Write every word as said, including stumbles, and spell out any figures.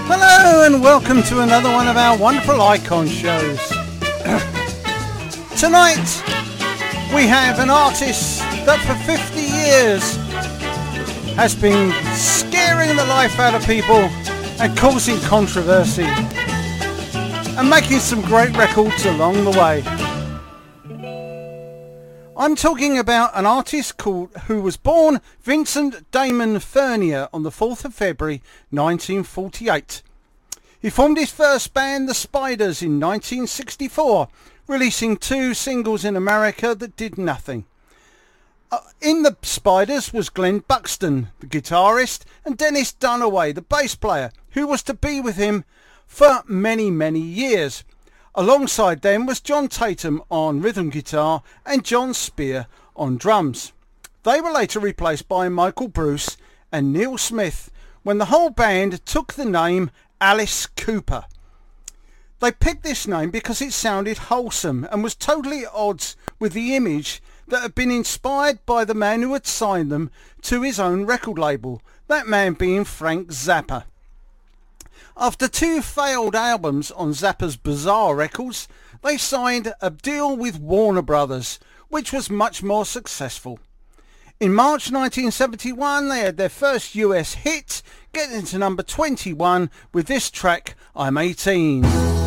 Hello and welcome to another one of our wonderful icon shows. Tonight we have an artist that for fifty years has been scaring the life out of people and causing controversy and making some great records along the way. I'm talking about an artist called who was born Vincent Damon Furnier on the fourth of February nineteen forty-eight. He formed his first band, The Spiders, in nineteen sixty-four, releasing two singles in America that did nothing. Uh, in The Spiders was Glenn Buxton, the guitarist, and Dennis Dunaway, the bass player, who was to be with him for many, many years. Alongside them was John Tatum on rhythm guitar and John Spear on drums. They were later replaced by Michael Bruce and Neil Smith when the whole band took the name Alice Cooper. They picked this name because it sounded wholesome and was totally at odds with the image that had been inspired by the man who had signed them to his own record label, that man being Frank Zappa. After two failed albums on Zappa's Bizarre Records, they signed a deal with Warner Brothers, which was much more successful. In March nineteen seventy-one, they had their first U S hit, getting to number twenty-one with this track, I'm eighteen.